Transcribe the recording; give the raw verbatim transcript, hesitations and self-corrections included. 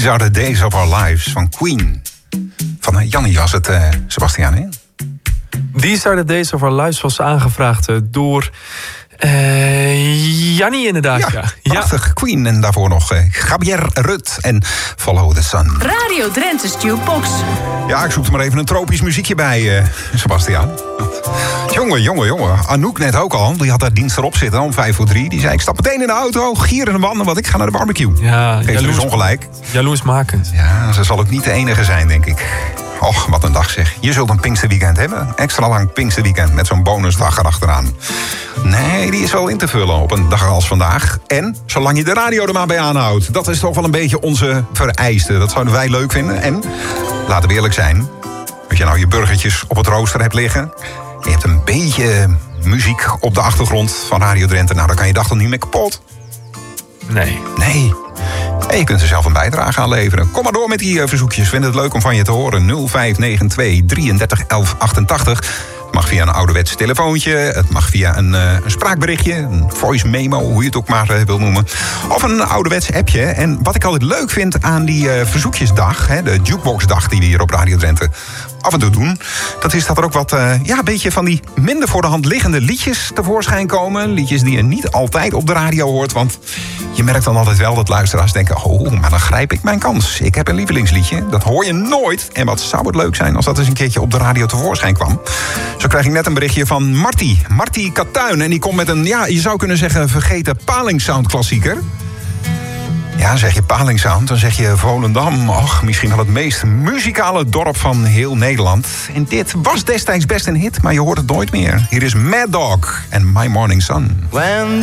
These are the days of our lives van Queen. Van uh, Jannie was het, uh, Sebastiaan, hè? These are the days of our lives was aangevraagd uh, door uh, Jannie inderdaad. Ja, ja. prachtig. Ja. Queen en daarvoor nog uh, Javier Rut en Follow the Sun. Radio Drenthe's Jukebox. Ja, ik zoek er maar even een tropisch muziekje bij, uh, Sebastiaan. Jongen, jongen, jongen. Anouk net ook al. Die had haar dienst erop zitten om vijf voor drie. Die zei, ik stap meteen in de auto, gier in de banden, want ik ga naar de barbecue. Ja, geef dus ongelijk. Jaloersmakend. Ja, ze zal ook niet de enige zijn, denk ik. Och, wat een dag zeg. Je zult een Pinksterweekend hebben. Extra lang Pinksterweekend met zo'n bonusdag erachteraan. Nee, die is wel in te vullen op een dag als vandaag. En zolang je de radio er maar bij aanhoudt. Dat is toch wel een beetje onze vereiste. Dat zouden wij leuk vinden. En, laten we eerlijk zijn, als je nou je burgertjes op het rooster hebt liggen, je hebt een beetje muziek op de achtergrond van Radio Drenthe, nou, dan kan je dag toch niet meer kapot? Nee. Nee. En je kunt er zelf een bijdrage aan leveren. Kom maar door met die uh, verzoekjes. Vind het leuk om van je te horen. nul vijf negen twee drieëndertig elf achtentachtig. Het mag via een ouderwets telefoontje. Het mag via een, uh, een spraakberichtje. Een voice memo, hoe je het ook maar uh, wil noemen. Of een ouderwets appje. En wat ik altijd leuk vind aan die uh, verzoekjesdag, hè, de jukeboxdag die we hier op Radio Drenthe af en toe doen, dat is dat er ook wat, uh, ja, een beetje van die minder voor de hand liggende liedjes tevoorschijn komen. Liedjes die je niet altijd op de radio hoort. Want je merkt dan altijd wel dat luisteraars denken, oh, maar dan grijp ik mijn kans. Ik heb een lievelingsliedje. Dat hoor je nooit. En wat zou het leuk zijn als dat eens een keertje op de radio tevoorschijn kwam. Zo krijg ik net een berichtje van Marty. Marty Katuin. En die komt met een, ja, je zou kunnen zeggen, vergeten Palingsound klassieker. Ja, zeg je Palingsound, dan zeg je Volendam. Och, misschien wel het meest muzikale dorp van heel Nederland. En dit was destijds best een hit, maar je hoort het nooit meer. Hier is Mad Dog en My Morning Sun. When